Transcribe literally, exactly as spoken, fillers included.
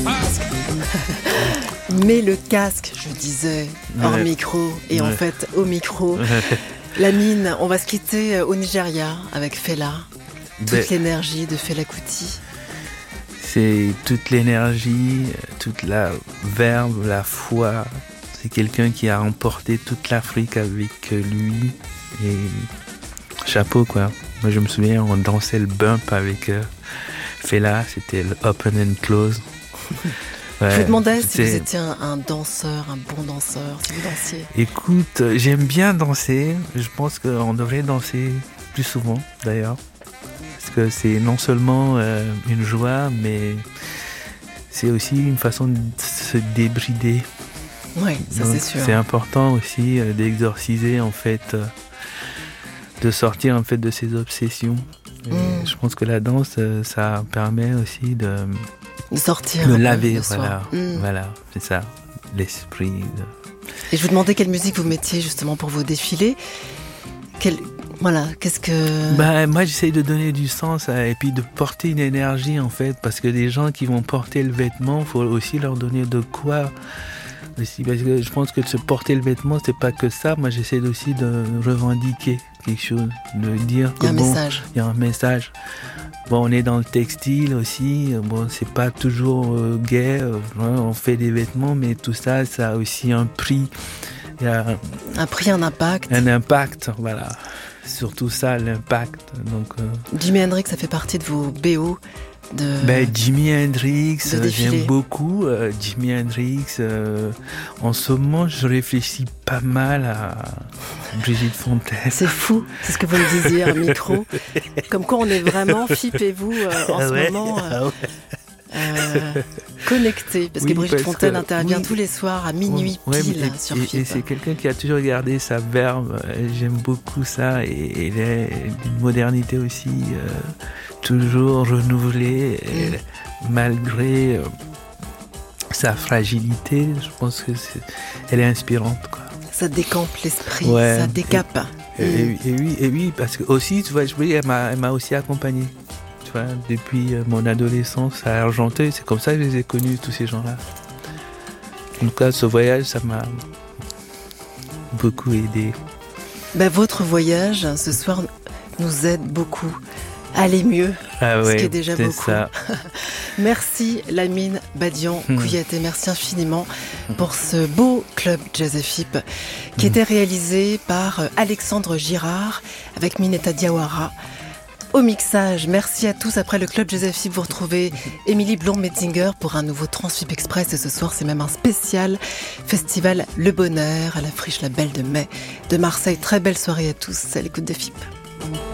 Mets le casque, je disais, hors Ouais. micro, et en Ouais. fait, au micro. Lamine, on va se quitter au Nigeria avec Fela. Toute Ben, l'énergie de Fela Kuti. c'est toute l'énergie, toute la verve, la foi. C'est quelqu'un qui a emporté toute l'Afrique avec lui. Et chapeau, quoi. Moi, je me souviens, on dansait le bump avec euh, Fela. C'était le open and close. Ouais, Je vous demandais si c'est- vous étiez un, un danseur, un bon danseur, si vous dansiez. Écoute, euh, j'aime bien danser. Je pense qu'on devrait danser plus souvent, d'ailleurs. Parce que c'est non seulement euh, une joie, mais c'est aussi une façon de se débrider. Oui, ça Donc, c'est sûr. C'est important aussi euh, d'exorciser, en fait, euh, de sortir en fait de ses obsessions. Et Mm. Je pense que la danse, euh, ça permet aussi de De sortir me un peu laver, de soi. voilà, Mm. voilà, c'est ça, l'esprit. de- Et je vous demandais quelle musique vous mettiez justement pour vos défilés. Quel, voilà, qu'est-ce que... Bah, moi, j'essaye de donner du sens à- et puis de porter une énergie, en fait, parce que les gens qui vont porter le vêtement, il faut aussi leur donner de quoi. Aussi, parce que je pense que de se porter le vêtement, c'est pas que ça. Moi, j'essaie aussi de revendiquer quelque chose, de dire Il y que a un bon, message. il y a un message. Bon, on est dans le textile aussi. Bon, c'est pas toujours euh, gai. euh, hein, on fait des vêtements, mais tout ça, ça a aussi un prix. Il y a Un prix, un impact. un impact, voilà. Surtout ça, l'impact. Donc, euh, Jimi Hendrix, ça fait partie de vos B O de... ben, Jimi Hendrix, de euh, défilé. j'aime beaucoup. euh, Jimi Hendrix. euh, en ce moment, je réfléchis pas mal à Brigitte Fontaine. C'est fou, c'est ce que vous me disiez à micro. Comme quoi on est vraiment, Philippe et vous, euh, en Ah ce ouais, moment, euh, ah ouais. euh, connectés. Parce Oui, que Brigitte parce Fontaine que- intervient oui. tous les soirs à minuit Ouais, pile mais- sur et, et Philippe. c'est quelqu'un qui a toujours gardé sa verve. euh, J'aime beaucoup ça. Et il est d'une modernité aussi, euh, toujours renouvelée, et malgré euh, sa fragilité. Je pense que c'est, elle est inspirante, quoi. Ça décampe l'esprit, Ouais. ça décape. Et, Mm. et- et oui, et oui, parce que aussi, tu vois, je voulais, elle m'a, elle m'a aussi accompagné. Tu vois, depuis euh, mon adolescence à Argenteuil, c'est comme ça que je les ai connus, tous ces gens-là. En tout cas, ce voyage, ça m'a beaucoup aidé. Ben, votre voyage ce soir nous aide beaucoup à aller mieux. Ah Ce ouais, qui est déjà c'est beaucoup. ça. Merci Lamine Badian Hmm. Kouyaté, merci infiniment pour ce beau club Jazz F I P qui était réalisé par euh, Alexandre Girard avec Mineta Diawara au mixage. Merci à tous. Après le club Jazz F I P, vous retrouvez Émilie Blond-Metzinger pour un nouveau Transfip Express et ce soir c'est même un spécial festival Le Bonheur à la Friche La Belle de Mai de Marseille. Très belle soirée à tous à l'écoute de F I P.